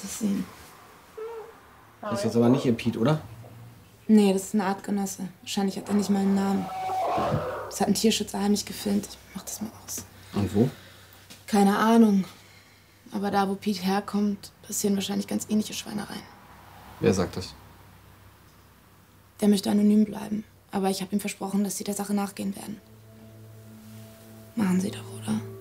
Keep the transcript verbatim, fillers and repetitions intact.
Das ist ihn. Das ist jetzt aber nicht ihr Piet, oder? Nee, das ist ein Artgenosse. Wahrscheinlich hat er nicht mal einen Namen. Das hat ein Tierschützer heimlich gefilmt. Ich mach das mal aus. Und wo? Keine Ahnung. Aber da, wo Piet herkommt, passieren wahrscheinlich ganz ähnliche Schweinereien. Wer sagt das? Der möchte anonym bleiben. Aber ich habe ihm versprochen, dass sie der Sache nachgehen werden. Machen Sie doch, oder?